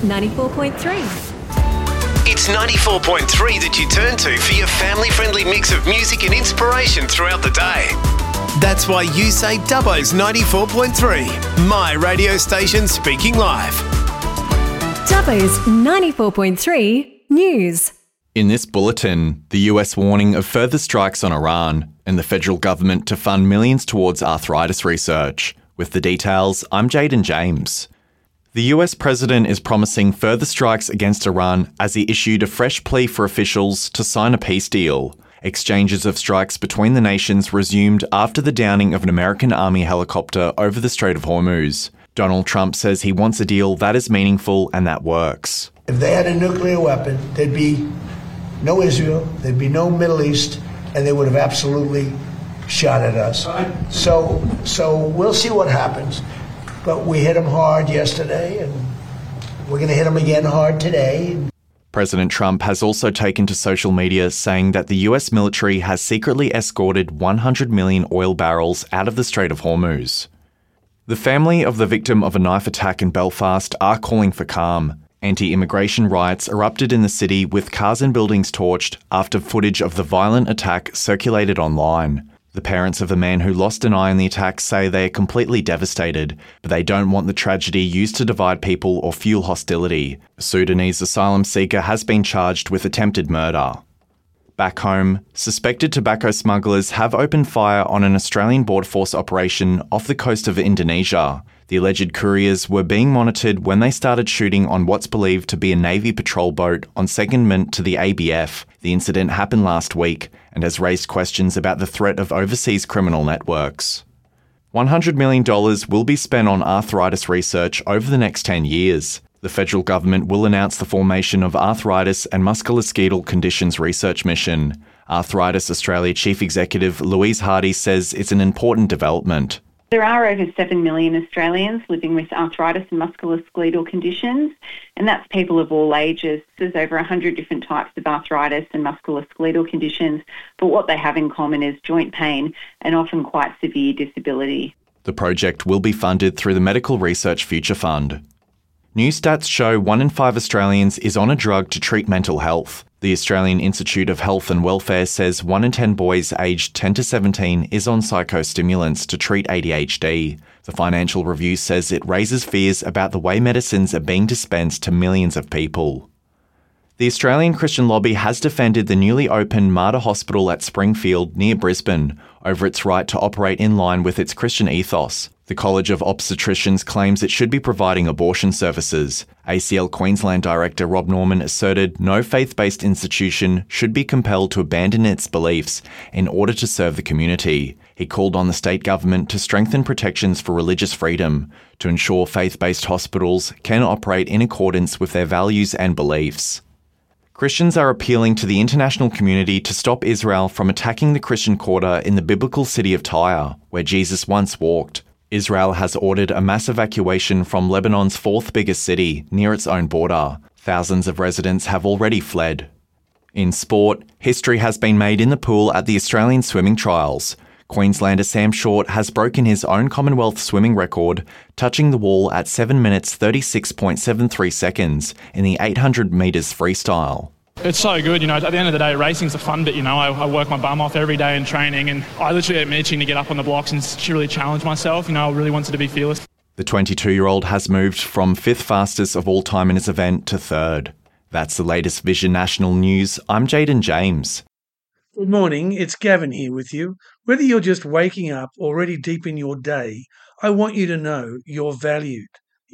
94.3. It's 94.3 that you turn to for your family-friendly mix of music and inspiration throughout the day. That's why you say Dubbo's 94.3, my radio station speaking live. Dubbo's 94.3 News. In this bulletin, the US warning of further strikes on Iran and the federal government to fund millions towards arthritis research. With the details, I'm Jaden James. The US president is promising further strikes against Iran as he issued a fresh plea for officials to sign a peace deal. Exchanges of strikes between the nations resumed after the downing of an American Army helicopter over the Strait of Hormuz. Donald Trump says he wants a deal that is meaningful and that works. If they had a nuclear weapon, there'd be no Israel, there'd be no Middle East, and they would have absolutely shot at us. So we'll see what happens. But we hit them hard yesterday, and we're going to hit them again hard today. President Trump has also taken to social media saying that the US military has secretly escorted 100 million oil barrels out of the Strait of Hormuz. The family of the victim of a knife attack in Belfast are calling for calm. Anti-immigration riots erupted in the city with cars and buildings torched after footage of the violent attack circulated online. The parents of the man who lost an eye in the attack say they are completely devastated, but they don't want the tragedy used to divide people or fuel hostility. A Sudanese asylum seeker has been charged with attempted murder. Back home, suspected tobacco smugglers have opened fire on an Australian Border Force operation off the coast of Indonesia. The alleged couriers were being monitored when they started shooting on what's believed to be a Navy patrol boat on secondment to the ABF. The incident happened last week and has raised questions about the threat of overseas criminal networks. $100 million will be spent on arthritis research over the next 10 years. The federal government will announce the formation of Arthritis and Musculoskeletal Conditions Research Mission. Arthritis Australia Chief Executive Louise Hardy says it's an important development. There are over 7 million Australians living with arthritis and musculoskeletal conditions, and that's people of all ages. There's over 100 different types of arthritis and musculoskeletal conditions, but what they have in common is joint pain and often quite severe disability. The project will be funded through the Medical Research Future Fund. New stats show 1 in 5 Australians is on a drug to treat mental health. The Australian Institute of Health and Welfare says 1 in 10 boys aged 10 to 17 is on psychostimulants to treat ADHD. The Financial Review says it raises fears about the way medicines are being dispensed to millions of people. The Australian Christian Lobby has defended the newly opened Mater Hospital at Springfield near Brisbane over its right to operate in line with its Christian ethos. The College of Obstetricians claims it should be providing abortion services. ACL Queensland Director Rob Norman asserted no faith-based institution should be compelled to abandon its beliefs in order to serve the community. He called on the state government to strengthen protections for religious freedom to ensure faith-based hospitals can operate in accordance with their values and beliefs. Christians are appealing to the international community to stop Israel from attacking the Christian quarter in the biblical city of Tyre, where Jesus once walked. Israel has ordered a mass evacuation from Lebanon's 4th biggest city, near its own border. Thousands of residents have already fled. In sport, history has been made in the pool at the Australian swimming trials. Queenslander Sam Short has broken his own Commonwealth swimming record, touching the wall at 7 minutes 36.73 seconds in the 800 metres freestyle. It's so good, at the end of the day, racing's a fun bit, I work my bum off every day in training, and I literally am itching to get up on the blocks and really challenge myself. I really wanted to be fearless. The 22-year-old has moved from 5th fastest of all time in his event to 3rd. That's the latest Vision National News. I'm Jaden James. Good morning, it's Gavin here with you. Whether you're just waking up or already deep in your day, I want you to know you're valued.